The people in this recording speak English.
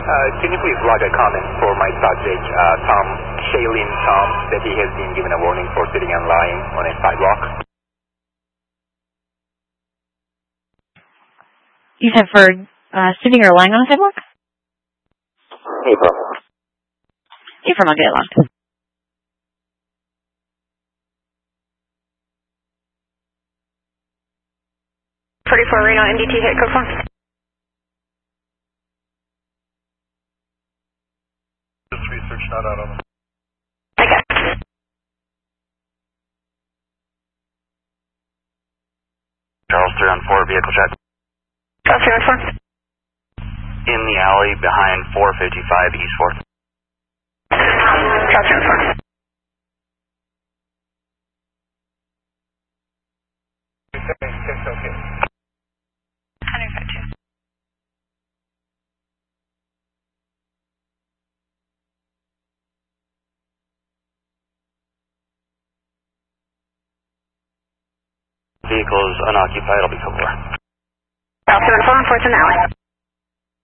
Can you please log a comment for my subject, Tom, Shailene Tom, that he has been given a warning for sitting and lying on a sidewalk? You said for sitting or lying on a sidewalk? April. April, I'll get it logged. .44 Reno MDT hit code 4. Just research not out on them. Okay. Charles 3 on 4, vehicle check. Charles 3 on 4. In the alley behind 455 East 4th. Charles 3 on 4. Okay. 152. Vehicle is unoccupied, I'll be code 4. Charles 3 on 4, 4's in the alley.